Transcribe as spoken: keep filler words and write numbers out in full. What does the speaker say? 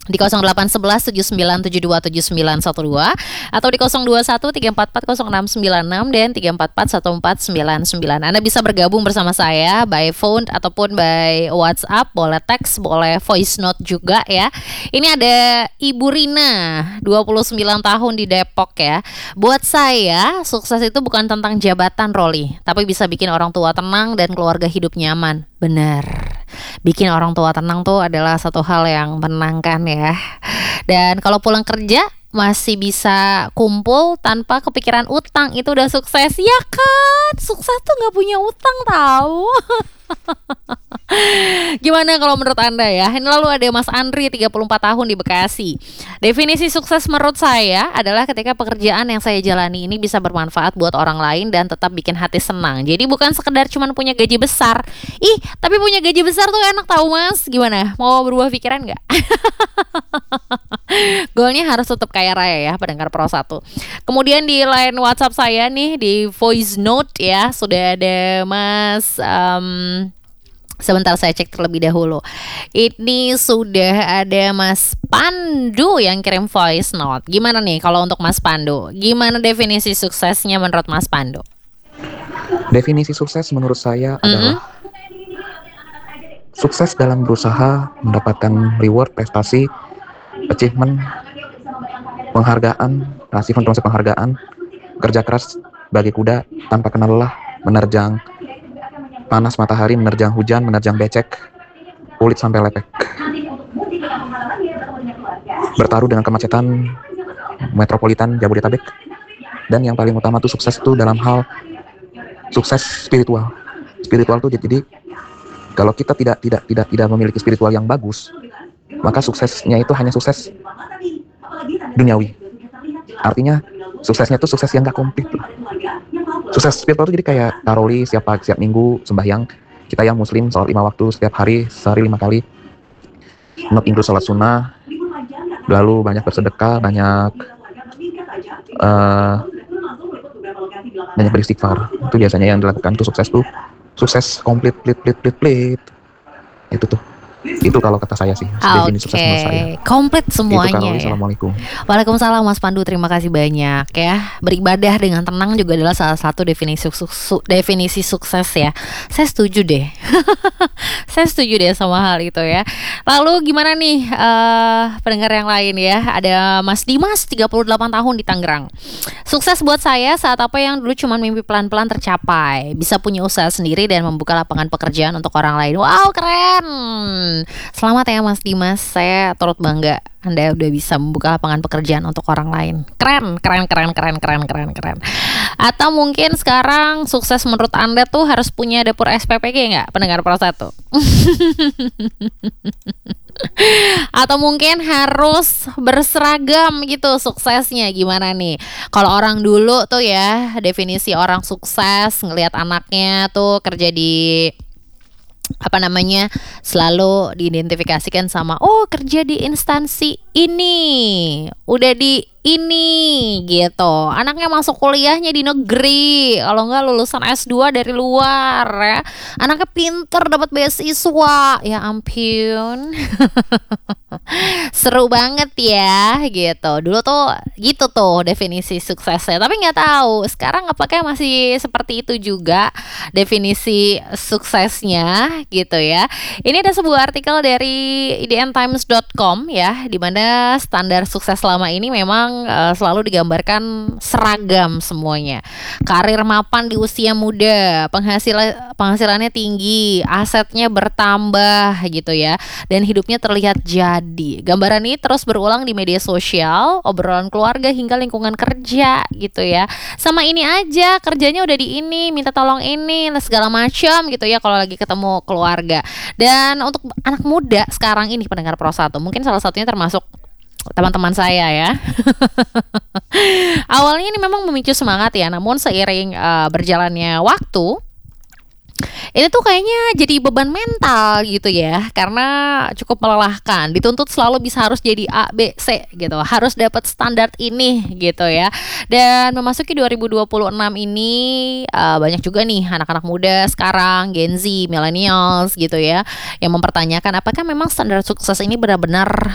di nol delapan satu satu tujuh sembilan tujuh dua tujuh sembilan satu dua atau di nol dua satu tiga empat empat nol enam sembilan enam dan tiga empat empat satu empat sembilan sembilan. Anda bisa bergabung bersama saya by phone ataupun by WhatsApp, boleh teks, boleh voice note juga ya. Ini ada Ibu Rina, dua puluh sembilan tahun di Depok ya. Buat saya, sukses itu bukan tentang jabatan, Roli, tapi bisa bikin orang tua tenang dan keluarga hidup nyaman. Benar. Bikin orang tua tenang tuh adalah satu hal yang menenangkan ya. Dan kalau pulang kerja masih bisa kumpul tanpa kepikiran utang, itu udah sukses ya kan? Sukses tuh gak punya utang tahu. Gimana kalau menurut Anda ya? Ini lalu ada Mas Andri, tiga puluh empat tahun di Bekasi. Definisi sukses menurut saya adalah ketika pekerjaan yang saya jalani ini bisa bermanfaat buat orang lain dan tetap bikin hati senang. Jadi bukan sekedar cuma punya gaji besar. Ih, tapi punya gaji besar tuh enak tahu Mas. Gimana? Mau berubah pikiran gak? Goalnya harus tetap kaya raya ya, pendengar Pro satu. Kemudian di line WhatsApp saya nih, di voice note ya, sudah ada Mas um, sebentar saya cek terlebih dahulu. Ini sudah ada Mas Pandu yang kirim voice note. Gimana nih kalau untuk Mas Pandu? Gimana definisi suksesnya menurut Mas Pandu? Definisi sukses menurut saya mm-hmm. adalah sukses dalam berusaha mendapatkan reward, prestasi, achievement, penghargaan, achievement termasuk penghargaan, kerja keras bagi kuda tanpa kenal lelah, menerjang panas matahari, menerjang hujan, menerjang becek, kulit sampai lepek, bertaruh dengan kemacetan metropolitan Jabodetabek, dan yang paling utama tuh sukses itu dalam hal sukses spiritual. Spiritual tuh jadi kalau kita tidak tidak tidak tidak memiliki spiritual yang bagus, maka suksesnya itu hanya sukses duniawi. Artinya suksesnya itu sukses yang gak komplit. Sukses spiritual itu jadi kayak taroli setiap pagi, setiap minggu sembahyang. Kita yang muslim sholat lima waktu setiap hari, sehari lima kali. Not include sholat sunnah. Lalu banyak bersedekah, banyak uh, banyak beristighfar. Itu biasanya yang dilakukan tuh sukses tuh sukses komplit, plit, plit, plit, plit. Itu tuh. Itu kalau kata saya sih, definisi sukses menurut saya. Komplit semuanya. Itu, ya. Assalamualaikum. Waalaikumsalam Mas Pandu, terima kasih banyak ya. Beribadah dengan tenang juga adalah salah satu definisi su- su- definisi sukses ya. Saya setuju deh. Saya setuju deh sama hal itu ya. Lalu gimana nih uh, pendengar yang lain ya? Ada Mas Dimas, tiga puluh delapan tahun di Tangerang. Sukses buat saya saat apa yang dulu cuma mimpi pelan-pelan tercapai. Bisa punya usaha sendiri dan membuka lapangan pekerjaan untuk orang lain. Wow, keren. Selamat ya Mas Dimas, saya turut bangga Anda udah bisa membuka lapangan pekerjaan untuk orang lain. Keren, keren, keren, keren, keren, keren, keren. Atau mungkin sekarang sukses menurut Anda tuh harus punya dapur S P P G nggak, pendengar Pro satu? Atau mungkin harus berseragam gitu suksesnya, gimana nih? Kalau orang dulu tuh ya, definisi orang sukses ngelihat anaknya tuh kerja di apa namanya selalu diidentifikasikan sama oh kerja di instansi ini, udah di ini gitu, anaknya masuk kuliahnya di negeri, kalau enggak lulusan S dua dari luar ya, anaknya pinter dapat beasiswa, ya ampun. Seru banget ya gitu. Dulu tuh gitu tuh definisi suksesnya, tapi nggak tahu sekarang apakah masih seperti itu juga definisi suksesnya gitu ya. Ini ada sebuah artikel dari i d n times dot com ya, di mana standar sukses selama ini memang uh, selalu digambarkan seragam semuanya. Karir mapan di usia muda, penghasilan penghasilannya tinggi, asetnya bertambah gitu ya, dan hidupnya terlihat jadi. Gambaran ini terus berulang di media sosial, obrolan keluarga hingga lingkungan kerja gitu ya. Sama ini aja, kerjanya udah di ini, minta tolong ini, segala macam gitu ya kalau lagi ketemu keluarga. Dan untuk anak muda sekarang ini pendengar Pro satu, mungkin salah satunya termasuk teman-teman saya ya. Awalnya ini memang memicu semangat ya, namun seiring uh, berjalannya waktu, ini tuh kayaknya jadi beban mental gitu ya, karena cukup melelahkan. Dituntut selalu bisa harus jadi A, B, C gitu, harus dapat standar ini gitu ya. Dan memasuki dua ribu dua puluh enam ini uh, banyak juga nih anak-anak muda sekarang, Gen Z, millennials gitu ya, yang mempertanyakan apakah memang standar sukses ini benar-benar